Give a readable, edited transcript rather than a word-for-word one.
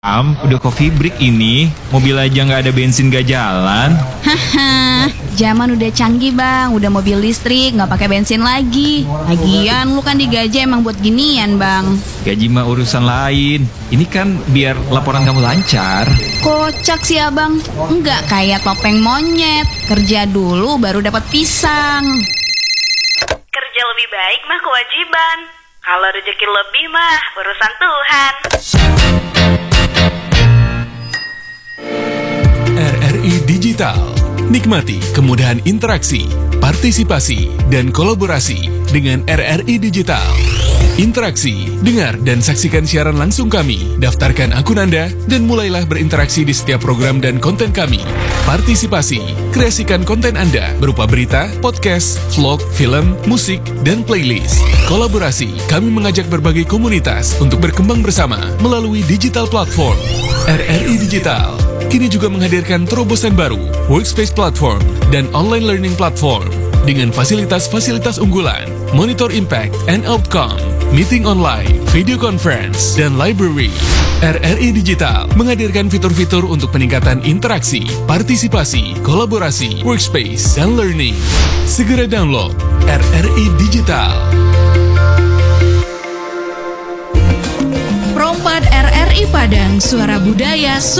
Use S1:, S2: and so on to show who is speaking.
S1: Udah coffee break ini, mobil aja nggak ada bensin gak jalan.
S2: Haha, zaman udah canggih bang, udah mobil listrik, nggak pakai bensin lagi. Lagian lu kan digaji emang buat ginian bang.
S1: Gaji mah urusan lain. Ini kan biar laporan kamu lancar.
S2: Kocak sih abang, nggak kayak topeng monyet. Kerja dulu baru dapat pisang.
S3: Kerja lebih baik mah kewajiban. Kalau rezeki lebih mah urusan Tuhan.
S4: RRI Digital. Nikmati kemudahan interaksi, partisipasi, dan kolaborasi dengan RRI Digital. Interaksi, dengar dan saksikan siaran langsung kami. Daftarkan akun Anda dan mulailah berinteraksi di setiap program dan konten kami. Partisipasi, kreasikan konten Anda berupa berita, podcast, vlog, film, musik, dan playlist. Kolaborasi, kami mengajak berbagai komunitas untuk berkembang bersama melalui digital platform. RRI Digital kini juga menghadirkan terobosan baru, workspace platform, dan online learning platform dengan fasilitas-fasilitas unggulan, monitor impact and outcome, meeting online, video conference, dan library. RRI Digital menghadirkan fitur-fitur untuk peningkatan interaksi, partisipasi, kolaborasi, workspace, dan learning. Segera download RRI Digital.
S5: Perompat RRI Padang, suara budaya